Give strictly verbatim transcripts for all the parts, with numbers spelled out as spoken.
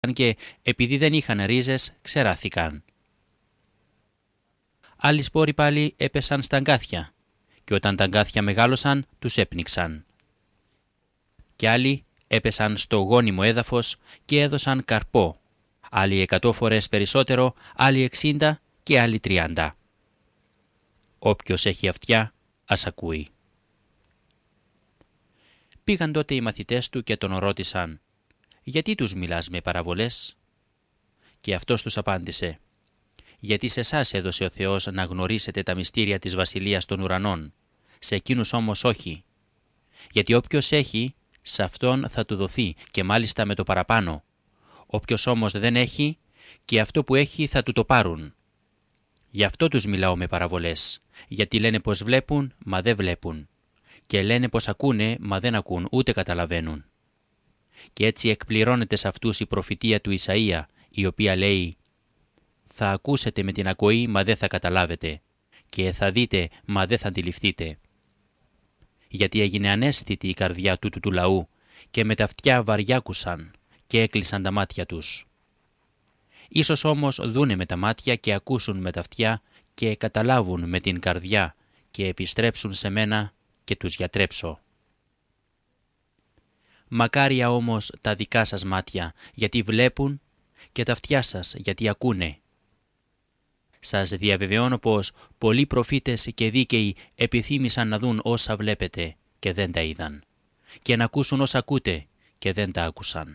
και επειδή δεν είχαν ρίζες ξεράθηκαν. Άλλοι σπόροι πάλι έπεσαν στα αγκάθια και όταν τα αγκάθια μεγάλωσαν τους έπνιξαν. Και άλλοι έπεσαν στο γόνιμο έδαφος και έδωσαν καρπό, άλλοι εκατό φορές περισσότερο, άλλοι εξήντα και άλλοι τριάντα. Όποιος έχει αυτιά ας ακούει. Πήγαν τότε οι μαθητές του και τον ρώτησαν «Γιατί τους μιλάς με παραβολές?» Και αυτός τους απάντησε «Γιατί σε εσάς έδωσε ο Θεός να γνωρίσετε τα μυστήρια της Βασιλείας των Ουρανών, σε εκείνους όμως όχι. Γιατί όποιος έχει, σε αυτόν θα του δοθεί και μάλιστα με το παραπάνω. Όποιος όμως δεν έχει, και αυτό που έχει θα του το πάρουν. Γι' αυτό τους μιλάω με παραβολές, γιατί λένε πως βλέπουν, μα δεν βλέπουν. Και λένε πως ακούνε, μα δεν ακούν, ούτε καταλαβαίνουν. Και έτσι εκπληρώνεται σε αυτούς η προφητεία του Ισαΐα, η οποία λέει «Θα ακούσετε με την ακοή, μα δεν θα καταλάβετε, και θα δείτε, μα δεν θα αντιληφθείτε». Γιατί έγινε αναίσθητη η καρδιά τούτου του λαού και με τα αυτιά βαριάκουσαν και έκλεισαν τα μάτια τους. Ίσως όμως δούνε με τα μάτια και ακούσουν με τα αυτιά και καταλάβουν με την καρδιά και επιστρέψουν σε μένα και τους γιατρέψω. Μακάρια όμως τα δικά σας μάτια, γιατί βλέπουν, και τα αυτιά σας, γιατί ακούνε. Σας διαβεβαιώνω πως πολλοί προφήτες και δίκαιοι επιθύμησαν να δουν όσα βλέπετε και δεν τα είδαν, και να ακούσουν όσα ακούτε και δεν τα άκουσαν.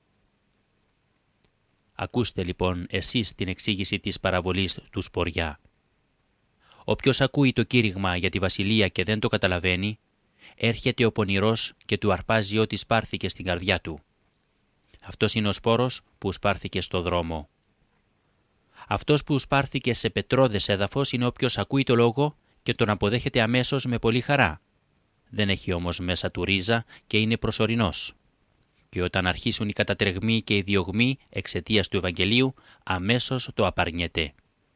Ακούστε λοιπόν εσείς την εξήγηση της παραβολής του σποριά. Όποιος ακούει το κήρυγμα για τη βασιλεία και δεν το καταλαβαίνει, έρχεται ο πονηρός και του αρπάζει ό,τι σπάρθηκε στην καρδιά του. Αυτός είναι ο σπόρος που σπάρθηκε στο δρόμο. Αυτός που σπάρθηκε σε πετρώδες έδαφος είναι όποιος ακούει το λόγο και τον αποδέχεται αμέσως με πολύ χαρά. Δεν έχει όμως μέσα του ρίζα και είναι προσωρινός. Και όταν αρχίσουν οι κατατρεγμοί και οι διωγμοί εξαιτίας του Ευαγγελίου, αμέσως το απαρνιέται.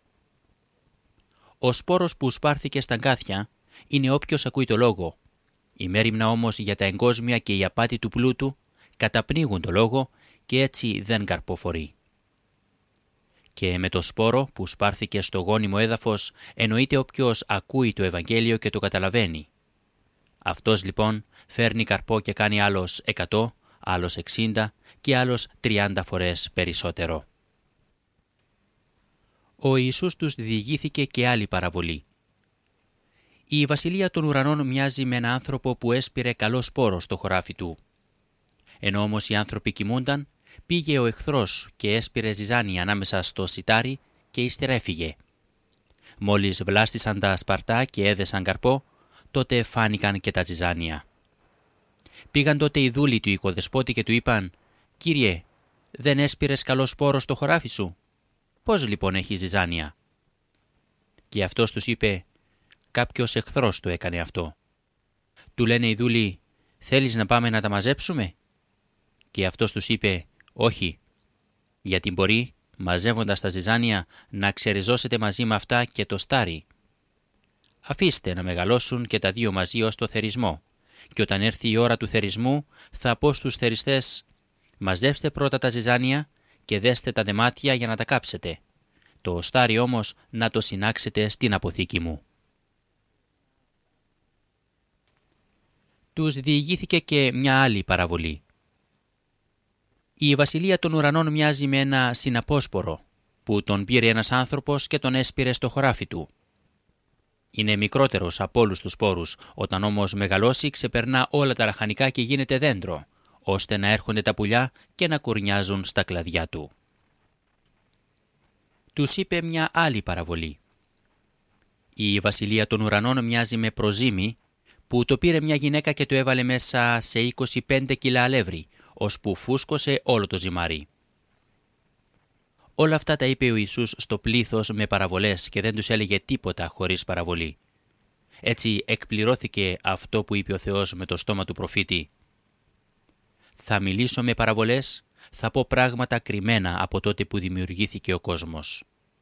Ο σπόρος που σπάρθηκε στα αγκάθια είναι όποιος ακούει το λόγο. Η μέριμνα όμως για τα εγκόσμια και η απάτη του πλούτου καταπνίγουν το λόγο και έτσι δεν καρποφορεί. Και με το σπόρο που σπάρθηκε στο γόνιμο έδαφος εννοείται όποιος ακούει το Ευαγγέλιο και το καταλαβαίνει. Αυτός λοιπόν φέρνει καρπό και κάνει άλλος εκατό, άλλος εξήντα και άλλος τριάντα φορές περισσότερο. Ο Ιησούς τους διηγήθηκε και άλλη παραβολή. Η βασιλεία των ουρανών μοιάζει με ένα άνθρωπο που έσπηρε καλό σπόρο στο χωράφι του. Ενώ όμως οι άνθρωποι κοιμούνταν, πήγε ο εχθρός και έσπηρε ζυζάνι ανάμεσα στο σιτάρι και ύστερα έφυγε. Μόλις βλάστησαν τα σπαρτά και έδεσαν καρπό, τότε φάνηκαν και τα ζυζάνια. Πήγαν τότε οι δούλοι του οικοδεσπότη και του είπαν «Κύριε, δεν έσπηρες καλό σπόρο στο χωράφι σου? Πώς λοιπόν έχει ζυζάνια?» Και αυτός τους είπε «Κάποιος εχθρός το έκανε αυτό». Του λένε οι δούλοι «Θέλεις να πάμε να τα μαζέψουμε?» Και αυτός τους είπε «Όχι, γιατί μπορεί, μαζεύοντας τα ζυζάνια, να ξεριζώσετε μαζί με αυτά και το στάρι. Αφήστε να μεγαλώσουν και τα δύο μαζί ως το θερισμό, και όταν έρθει η ώρα του θερισμού θα πω στους θεριστές «Μαζεύστε πρώτα τα ζυζάνια και δέστε τα δεμάτια για να τα κάψετε. Το στάρι όμως να το συνάξετε στην αποθήκη μου». Τους διηγήθηκε και μια άλλη παραβολή. Η βασιλεία των ουρανών μοιάζει με ένα συναπόσπορο που τον πήρε ένας άνθρωπος και τον έσπηρε στο χωράφι του. Είναι μικρότερος από όλους τους σπόρους, όταν όμως μεγαλώσει ξεπερνά όλα τα λαχανικά και γίνεται δέντρο, ώστε να έρχονται τα πουλιά και να κουρνιάζουν στα κλαδιά του. Τους είπε μια άλλη παραβολή. Η βασιλεία των ουρανών μοιάζει με προζύμι που το πήρε μια γυναίκα και το έβαλε μέσα σε είκοσι πέντε κιλά αλεύρι, ώσπου φούσκωσε όλο το ζυμάρι. Όλα αυτά τα είπε ο Ιησούς στο πλήθος με παραβολές και δεν τους έλεγε τίποτα χωρίς παραβολή. Έτσι εκπληρώθηκε αυτό που είπε ο Θεός με το στόμα του προφήτη. «Θα μιλήσω με παραβολές, θα πω πράγματα κρυμμένα από τότε που δημιουργήθηκε ο κόσμος».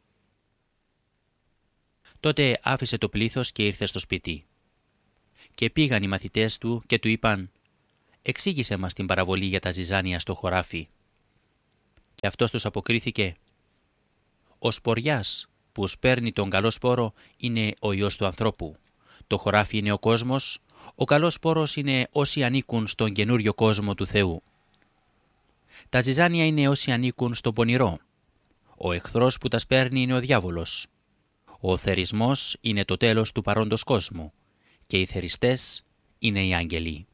Τότε άφησε το πλήθος και ήρθε στο σπίτι. Και πήγαν οι μαθητές του και του είπαν «Εξήγησε μας την παραβολή για τα ζυζάνια στο χωράφι». Αυτός τους αποκρίθηκε «Ο σποριάς που σπέρνει τον καλό σπόρο είναι ο Υιός του ανθρώπου. Το χωράφι είναι ο κόσμος, ο καλός σπόρος είναι όσοι ανήκουν στον καινούριο κόσμο του Θεού. Τα ζυζάνια είναι όσοι ανήκουν στον πονηρό. Ο εχθρός που τα σπέρνει είναι ο διάβολος. Ο θερισμός είναι το τέλος του παρόντος κόσμου και οι θεριστές είναι οι άγγελοι».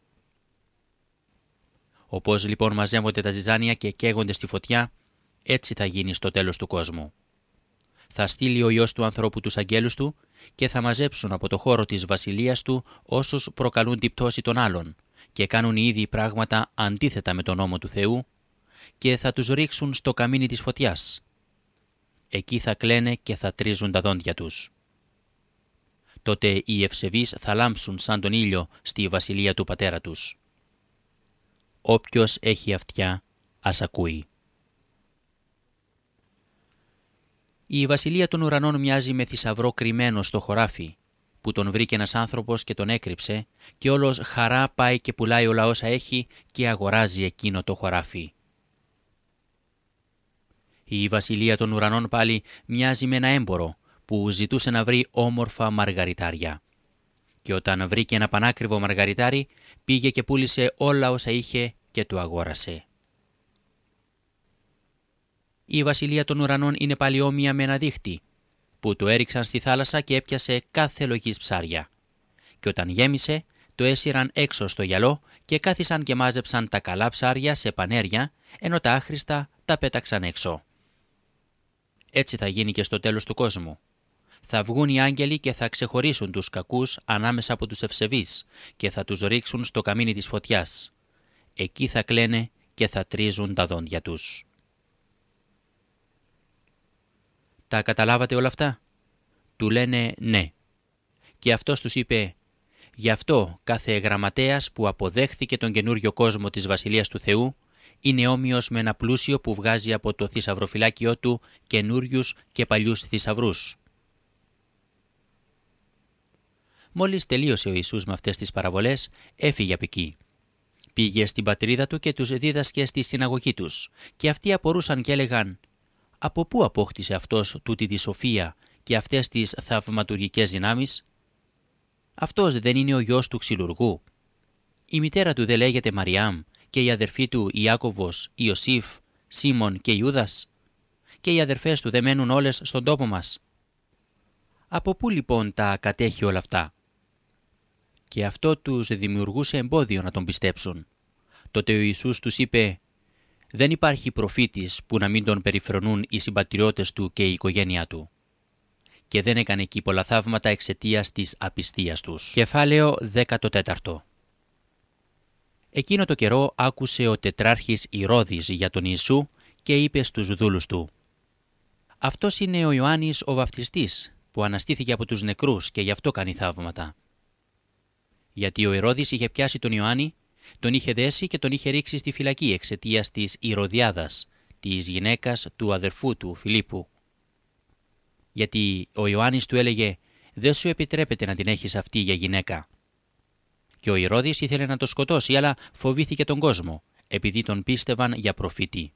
Όπως λοιπόν μαζεύονται τα ζυζάνια και καίγονται στη φωτιά, έτσι θα γίνει στο τέλος του κόσμου. Θα στείλει ο Υιός του ανθρώπου τους αγγέλους του και θα μαζέψουν από το χώρο της βασιλείας του όσους προκαλούν την πτώση των άλλων και κάνουν ήδη πράγματα αντίθετα με τον νόμο του Θεού και θα τους ρίξουν στο καμίνι της φωτιάς. Εκεί θα κλαίνε και θα τρίζουν τα δόντια τους. Τότε οι ευσεβείς θα λάμψουν σαν τον ήλιο στη βασιλεία του πατέρα τους. Όποιος έχει αυτιά, ας ακούει. Η βασιλεία των ουρανών μοιάζει με θησαυρό κρυμμένο στο χωράφι, που τον βρήκε ένας άνθρωπος και τον έκρυψε και όλος χαρά πάει και πουλάει όλα όσα έχει και αγοράζει εκείνο το χωράφι. Η βασιλεία των ουρανών πάλι μοιάζει με ένα έμπορο που ζητούσε να βρει όμορφα μαργαριτάρια. Και όταν βρήκε ένα πανάκριβο μαργαριτάρι, πήγε και πούλησε όλα όσα είχε και το αγόρασε. Η βασιλεία των ουρανών είναι πάλι όμοια με ένα δίχτυ, που το έριξαν στη θάλασσα και έπιασε κάθε λογής ψάρια. Και όταν γέμισε, το έσυραν έξω στο γυαλό και κάθισαν και μάζεψαν τα καλά ψάρια σε πανέρια, ενώ τα άχρηστα τα πέταξαν έξω. Έτσι θα γίνει και στο τέλος του κόσμου. Θα βγουν οι άγγελοι και θα ξεχωρίσουν τους κακούς ανάμεσα από τους ευσεβείς και θα τους ρίξουν στο καμίνι της φωτιάς. Εκεί θα κλαίνε και θα τρίζουν τα δόντια τους. «Τα καταλάβατε όλα αυτά?» Του λένε «ναι». Και αυτός τους είπε «Γι' αυτό κάθε γραμματέας που αποδέχθηκε τον καινούριο κόσμο της Βασιλείας του Θεού είναι όμοιος με ένα πλούσιο που βγάζει από το θησαυροφυλάκιό του καινούριους και παλιούς θησαυρούς». Μόλις τελείωσε ο Ιησούς με αυτές τις παραβολές, έφυγε από εκεί. Πήγε στην πατρίδα του και τους δίδασκε στη συναγωγή τους, και αυτοί απορούσαν και έλεγαν «Από πού απόκτησε αυτός τούτη τη σοφία και αυτές τις θαυματουργικές δυνάμεις? Αυτός δεν είναι ο γιος του ξυλουργού? Η μητέρα του δεν λέγεται Μαριάμ και οι αδερφοί του Ιάκωβος, Ιωσήφ, Σίμων και Ιούδας? Και οι αδερφές του δεν μένουν όλες στον τόπο μας? Από πού λοιπόν τα κατέχει όλα αυτά?» Και αυτό τους δημιουργούσε εμπόδιο να τον πιστέψουν. Τότε ο Ιησούς τους είπε «Δεν υπάρχει προφήτης που να μην τον περιφρονούν οι συμπατριώτες του και η οικογένειά του». Και δεν έκανε εκεί πολλά θαύματα εξαιτίας της απιστίας τους. Κεφάλαιο δεκατέσσερα. Εκείνο το καιρό άκουσε ο τετράρχης Ηρώδης για τον Ιησού και είπε στους δούλους του «Αυτός είναι ο Ιωάννης ο βαπτιστής που αναστήθηκε από τους νεκρούς και γι' αυτό κάνει θαύματα». Γιατί ο Ηρώδης είχε πιάσει τον Ιωάννη, τον είχε δέσει και τον είχε ρίξει στη φυλακή εξαιτίας της Ηρωδιάδας, της γυναίκας του αδερφού του Φιλίππου. Γιατί ο Ιωάννης του έλεγε «Δεν σου επιτρέπεται να την έχεις αυτή για γυναίκα». Και ο Ηρώδης ήθελε να το σκοτώσει, αλλά φοβήθηκε τον κόσμο, επειδή τον πίστευαν για προφήτη.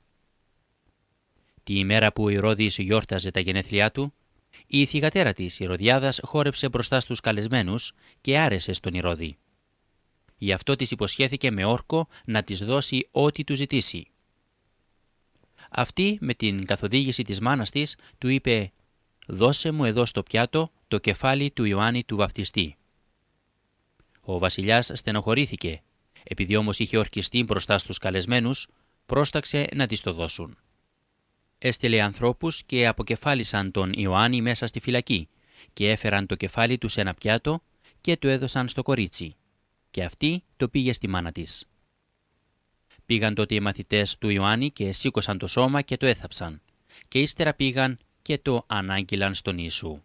Τη ημέρα που ο Ηρώδης γιόρταζε τα γενέθλιά του, η θυγατέρα της Ηρωδιάδας χόρεψε μπροστά στους καλεσμένους και άρεσε στον Ηρώδη. Γι' αυτό της υποσχέθηκε με όρκο να της δώσει ό,τι του ζητήσει. Αυτή με την καθοδήγηση της μάνας της του είπε «Δώσε μου εδώ στο πιάτο το κεφάλι του Ιωάννη του βαπτιστή». Ο βασιλιάς στενοχωρήθηκε, επειδή όμως είχε ορκιστεί μπροστά στους καλεσμένους, πρόσταξε να της το δώσουν. Έστειλε ανθρώπους και αποκεφάλισαν τον Ιωάννη μέσα στη φυλακή και έφεραν το κεφάλι του σε ένα πιάτο και το έδωσαν στο κορίτσι και αυτή το πήγε στη μάνα της. Πήγαν τότε οι μαθητές του Ιωάννη και σήκωσαν το σώμα και το έθαψαν και ύστερα πήγαν και το ανάγγειλαν στον Ιησού.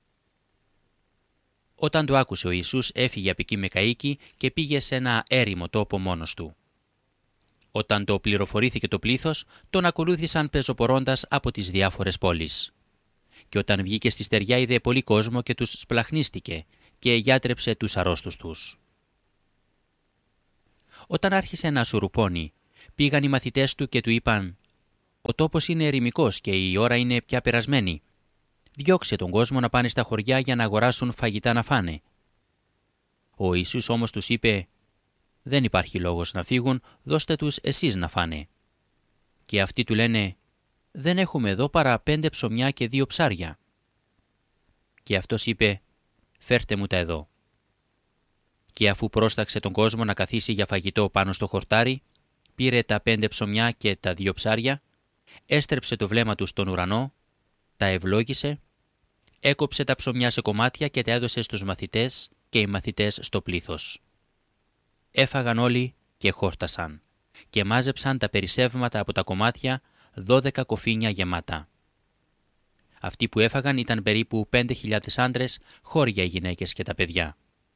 Όταν το άκουσε ο Ιησούς έφυγε από εκεί με καΐκι και πήγε σε ένα έρημο τόπο μόνος του. Όταν το πληροφορήθηκε το πλήθος, τον ακολούθησαν πεζοπορώντας από τις διάφορες πόλεις. Και όταν βγήκε στη στεριά είδε πολύ κόσμο και τους σπλαχνίστηκε και γιάτρεψε τους αρρώστους τους. Όταν άρχισε να σουρουπώνει, πήγαν οι μαθητές του και του είπαν Ο τόπος είναι ερημικός και η ώρα είναι πια περασμένη. Διώξε τον κόσμο να πάνε στα χωριά για να αγοράσουν φαγητά να φάνε». Ο Ιησούς όμως τους είπε: «Δεν υπάρχει λόγος να φύγουν, δώστε τους εσείς να φάνε». Και αυτοί του λένε: «Δεν έχουμε εδώ παρά πέντε ψωμιά και δύο ψάρια». Και αυτός είπε: «Φέρτε μου τα εδώ». Και αφού πρόσταξε τον κόσμο να καθίσει για φαγητό πάνω στο χορτάρι, πήρε τα πέντε ψωμιά και τα δύο ψάρια, έστρεψε το βλέμμα του στον ουρανό, τα ευλόγησε, έκοψε τα ψωμιά σε κομμάτια και τα έδωσε στους μαθητές και οι μαθητές στο πλήθος. Έφαγαν όλοι και χόρτασαν και μάζεψαν τα περισσεύματα από τα κομμάτια, δώδεκα κοφίνια γεμάτα. Αυτοί που έφαγαν ήταν περίπου πέντε χιλιάδες άντρες, χώρια οι γυναίκες και τα παιδιά.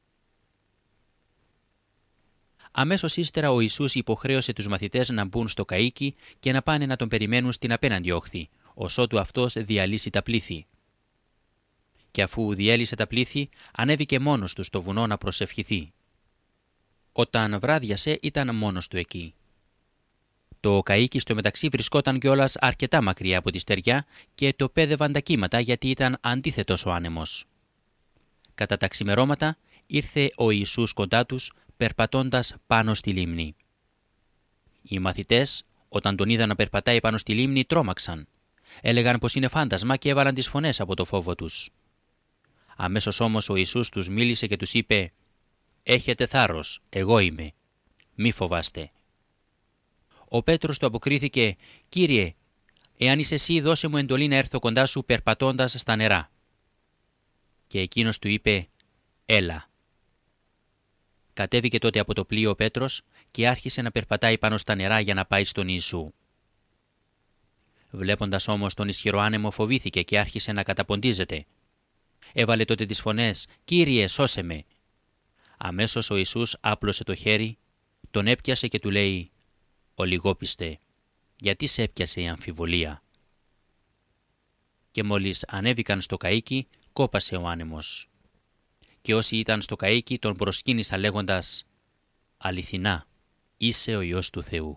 Αμέσως ύστερα ο Ιησούς υποχρέωσε τους μαθητές να μπουν στο καΐκι και να πάνε να τον περιμένουν στην απέναντι όχθη, ως ότου αυτός διαλύσει τα πλήθη. Και αφού διέλυσε τα πλήθη, ανέβηκε μόνος του στο βουνό να προσευχηθεί. Όταν βράδιασε ήταν μόνος του εκεί. Το καΐκι στο μεταξύ βρισκόταν κιόλας αρκετά μακριά από τη στεριά και το πέδευαν τα κύματα γιατί ήταν αντίθετος ο άνεμος. Κατά τα ξημερώματα ήρθε ο Ιησούς κοντά τους, περπατώντας πάνω στη λίμνη. Οι μαθητές, όταν τον είδαν να περπατάει πάνω στη λίμνη, τρόμαξαν. Έλεγαν πως είναι φάντασμα και έβαλαν τις φωνές από το φόβο τους. Αμέσως όμως ο Ιησούς τους μίλησε και τους είπε: «Έχετε θάρρος, εγώ είμαι. Μη φοβάστε». Ο Πέτρος του αποκρίθηκε: «Κύριε, εάν είσαι εσύ, δώσε μου εντολή να έρθω κοντά σου περπατώντας στα νερά». Και εκείνος του είπε: «Έλα». Κατέβηκε τότε από το πλοίο ο Πέτρος και άρχισε να περπατάει πάνω στα νερά για να πάει στον Ιησού. Βλέποντας όμως τον ισχυρό άνεμο, φοβήθηκε και άρχισε να καταποντίζεται. Έβαλε τότε τις φωνές: «Κύριε, σώσε με». Αμέσως ο Ιησούς άπλωσε το χέρι, τον έπιασε και του λέει: «Ολιγόπιστε, γιατί σε έπιασε η αμφιβολία?» Και μόλις ανέβηκαν στο καΐκι, κόπασε ο άνεμος. Και όσοι ήταν στο καΐκι τον προσκύνησαν λέγοντας: «Αληθινά, είσαι ο Υιός του Θεού».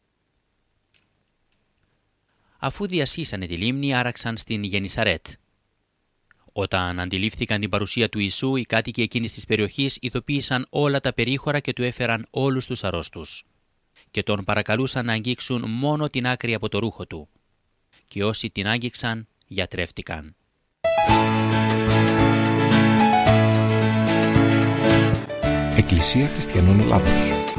Αφού διασχίσανε τη λίμνη, άραξαν στην Γενισαρέτ. Όταν αντιλήφθηκαν την παρουσία του Ιησού, οι κάτοικοι εκείνης της περιοχής ειδοποίησαν όλα τα περίχωρα και του έφεραν όλους τους αρρώστους. Και τον παρακαλούσαν να αγγίξουν μόνο την άκρη από το ρούχο του. Και όσοι την άγγιξαν, γιατρεύτηκαν. Εκκλησία Χριστιανών Ελλάδος.